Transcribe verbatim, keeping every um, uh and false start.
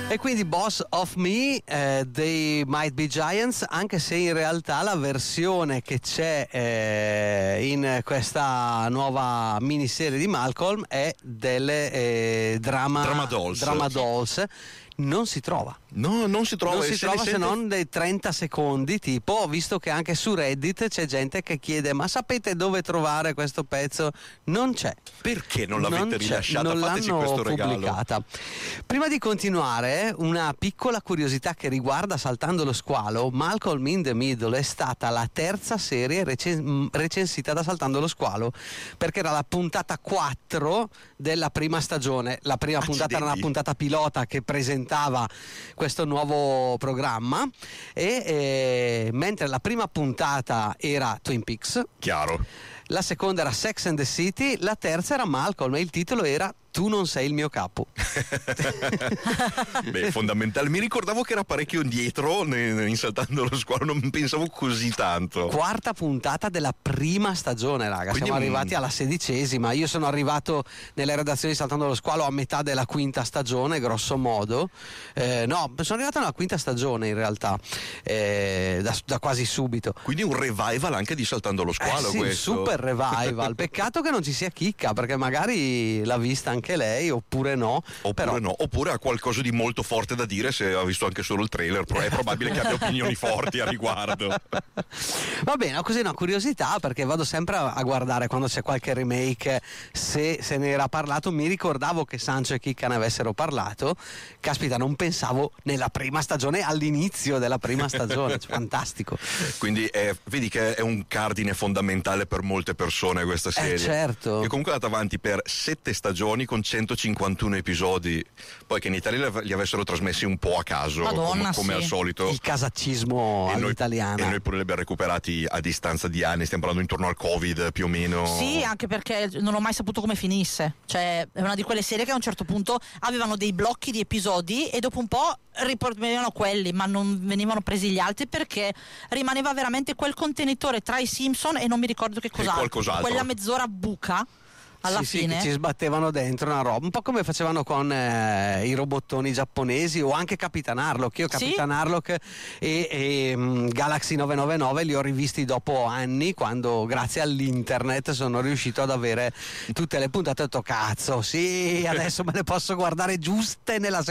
E quindi Boss of Me eh, dei Might Be Giants, anche se in realtà la versione che c'è eh, in questa nuova miniserie di Malcolm è delle eh, drama, Drama Dolls. Drama Dolls. Non si trova. No, non si trova. Non si se trova se sente... non dei trenta secondi, tipo. Ho visto che anche su Reddit c'è gente che chiede: ma sapete dove trovare questo pezzo? Non c'è. Perché non l'avete non rilasciata? Non Fateci l'hanno questo regalo. pubblicata. Prima di continuare, una piccola curiosità che riguarda Saltando lo Squalo. Malcolm in the Middle è stata la terza serie recen- recensita da Saltando lo Squalo, perché era la puntata quattro della prima stagione. La prima Accidenti. puntata era una puntata pilota che presentava questo nuovo programma e eh, mentre la prima puntata era Twin Peaks, Chiaro. la seconda era Sex and the City, la terza era Malcolm e il titolo era Tu non sei il mio capo. Beh, fondamentale. Mi ricordavo che era parecchio indietro in Saltando lo Squalo, non pensavo così tanto. Quarta puntata della prima stagione, raga. Quindi Siamo un... arrivati alla sedicesima. Io sono arrivato nelle redazioni di Saltando lo Squalo a metà della quinta stagione, grosso modo. Eh, no, sono arrivato nella quinta stagione in realtà, eh, da, da quasi subito. Quindi un revival anche di Saltando lo Squalo, eh sì, questo. Un super revival. Peccato che non ci sia Chicca, perché magari l'ha vista anche lei, oppure no. Oppure però... no, oppure ha qualcosa di molto forte da dire se ha visto anche solo il trailer, però è probabile che abbia opinioni forti a riguardo. Va bene, così una curiosità, perché vado sempre a, a guardare quando c'è qualche remake se se ne era parlato. Mi ricordavo che Sancho e Chicca ne avessero parlato. Caspita, non pensavo nella prima stagione, all'inizio della prima stagione. Fantastico. Quindi è, vedi che è un cardine fondamentale per molte persone questa serie. Eh certo. Che comunque è andata avanti per sette stagioni con centocinquantuno episodi, poi che in Italia li avessero trasmessi un po' a caso. Madonna, come, come sì. al solito. Il casaccismo all'italiana. E noi pure li abbiamo recuperati a distanza di anni, stiamo parlando intorno al Covid più o meno. Sì, anche perché non ho mai saputo come finisse. Cioè, è una di quelle serie che a un certo punto avevano dei blocchi di episodi e dopo un po' riprendevano quelli, ma non venivano presi gli altri, perché rimaneva veramente quel contenitore tra i Simpson e non mi ricordo che cos'altro. qualcos'altro. Quella mezz'ora buca. Alla sì, fine sì, che ci sbattevano dentro una roba, un po' come facevano con eh, i robottoni giapponesi o anche Capitan Harlock. Io Capitan Sì? Harlock e, e um, Galaxy nove nove nove li ho rivisti dopo anni, quando grazie all'internet sono riuscito ad avere tutte le puntate. Ho detto cazzo, sì, adesso me le posso guardare giuste nella